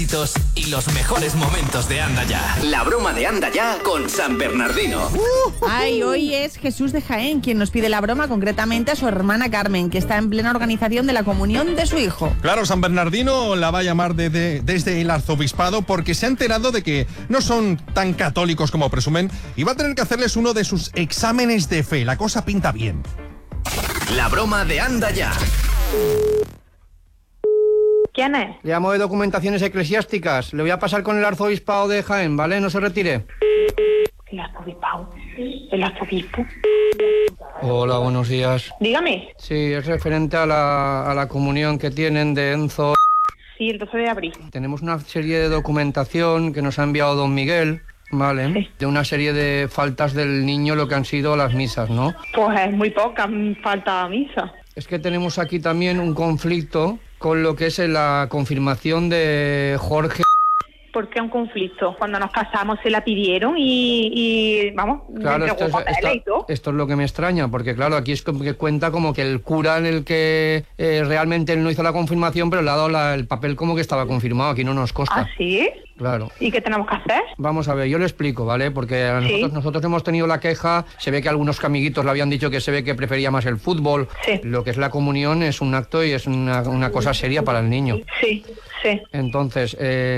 éxitos y los mejores momentos de Anda Ya. La broma de Anda Ya con San Bernardino. Ay, hoy es Jesús de Jaén quien nos pide la broma, concretamente a su hermana Carmen, que está en plena organización de la comunión de su hijo. Claro, San Bernardino la va a llamar desde el arzobispado porque se ha enterado de que no son tan católicos como presumen y va a tener que hacerles uno de sus exámenes de fe. La cosa pinta bien. La broma de Anda Ya. ¿Quién es? Le llamo de documentaciones eclesiásticas. Le voy a pasar con el arzobispado de Jaén, ¿vale? No se retire. El arzobispado. El arzobispo. Hola, buenos días. Dígame. Sí, es referente a la comunión que tienen de Enzo. Sí, el 12 de abril. Tenemos una serie de documentación que nos ha enviado don Miguel, ¿vale? Sí. De una serie de faltas del niño, lo que han sido las misas, ¿no? Pues es muy poca falta a misa. Es que tenemos aquí también un conflicto con lo que es la confirmación de Jorge. ¿Por qué un conflicto? Cuando nos casamos se la pidieron y vamos, Claro, me entregó papeles y todo. esto es lo que me extraña, porque claro, aquí es como que cuenta como que el cura en el que realmente él no hizo la confirmación, pero le ha dado el papel como que estaba confirmado, aquí no nos consta. ¿Ah, sí? Claro. ¿Y qué tenemos que hacer? Vamos a ver, yo le explico, ¿vale? Porque nosotros hemos tenido la queja, se ve que algunos amiguitos le habían dicho que se ve que prefería más el fútbol. Sí. Lo que es la comunión es un acto y es una cosa seria para el niño. Sí, sí. Entonces,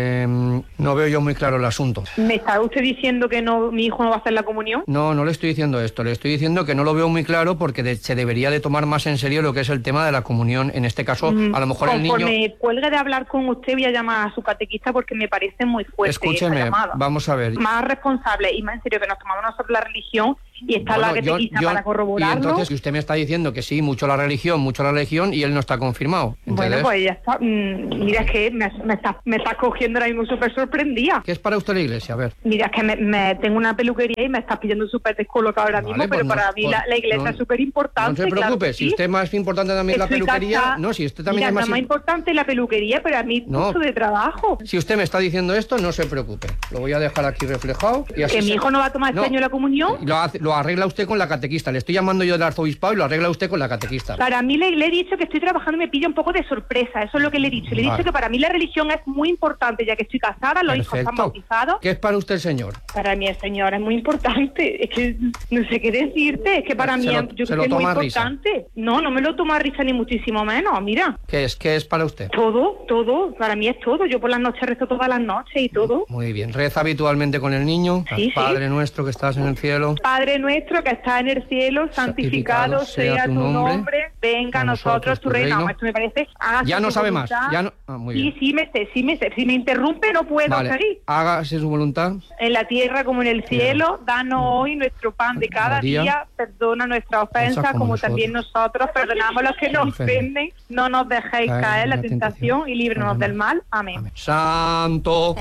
no veo yo muy claro el asunto. ¿Me está usted diciendo que no, mi hijo no va a hacer la comunión? No le estoy diciendo esto, le estoy diciendo que no lo veo muy claro porque se debería de tomar más en serio lo que es el tema de la comunión. En este caso, a lo mejor el niño... Conforme cuelgue de hablar con usted, voy a llamar a su catequista porque me parece muy fuerte. Escúcheme, vamos a ver. Más responsable y más en serio que nos tomamos nosotros la religión y está la catequista para corroborarlo. Y entonces, si usted me está diciendo que sí, mucho la religión y él no está confirmado. Bueno, pues ya está. Mira, es que me está cogiendo ahora mismo súper sorprendida. ¿Qué es para usted la iglesia? A ver. Mira, es que me tengo una peluquería y me estás pidiendo súper descolocado ahora mismo, pero para mí la iglesia es súper importante. No se preocupe, claro, si usted es más importante también la peluquería... No, si usted también mira, es más importante la peluquería, pero a mí puesto de trabajo. Si usted me está diciendo esto, no se preocupe. Lo voy a dejar aquí reflejado. Y así ¿Que mi hijo no va a tomar este año la comunión? Lo arregla usted con la catequista. Le estoy llamando yo del arzobispado y lo arregla usted con la catequista. Para mí le he dicho que estoy trabajando y me pilla un poco de sorpresa. Eso es lo que le he dicho. Le he dicho que para mí la religión es muy importante, ya que estoy casada, los hijos están bautizados. ¿Qué es para usted el Señor? Para mí el Señor es muy importante. Es que no sé qué decirte. Es que para mí yo creo que es muy importante. No me lo tomo a risa ni muchísimo menos. Mira. ¿Qué es para usted? Todo. Para mí es todo. Yo por las noches rezo todas las noches y todo. Muy bien. ¿Reza habitualmente con el niño? Sí, Padre nuestro que estás en el cielo. Padre nuestro que estás en el cielo, santificado sea tu nombre. Venga a nosotros tu reino. Esto me parece... Ya no sabe más. Muy bien. Sí me sé. Si me interrumpe no puedo seguir. Hágase su voluntad. En la tierra como en el cielo, danos hoy nuestro pan de cada día, perdona nuestras ofensas como también nosotros perdonamos a los que nos ofenden, no nos dejéis caer en la tentación y líbranos del mal. Amén. Santo.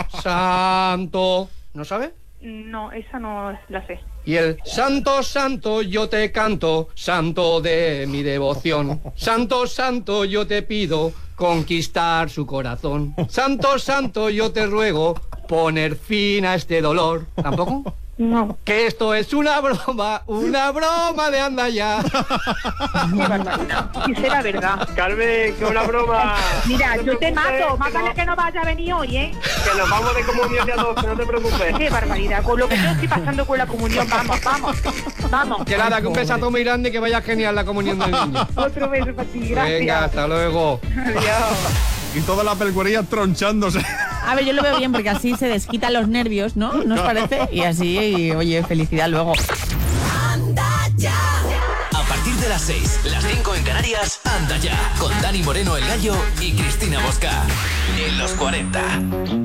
¿No sabe? No, esa no la sé. Y el santo, yo te canto, santo de mi devoción. Santo, yo te pido conquistar su corazón. Santo, yo te ruego poner fin a este dolor. ¿Tampoco? No. Que esto es una broma de Anda Ya. Y será verdad. Carmen, que una broma. Mira, yo te mato, mátale que no vaya a venir hoy, ¿eh? Que nos vamos de comunión ya todos, no te preocupes. Qué barbaridad, con lo que yo estoy pasando con la comunión, vamos. Que nada, que un besazo muy grande y que vaya genial la comunión del niño. Otro beso para ti, gracias. Venga, hasta luego. Adiós. Y toda la peluquería tronchándose. A ver, yo lo veo bien porque así se desquitan los nervios, ¿no? ¿Nos parece? Y así, oye, felicidad luego. Anda Ya. A partir de las 6, las 5 en Canarias, Anda Ya. Con Dani Moreno el Gallo y Cristina Bosca. En los 40.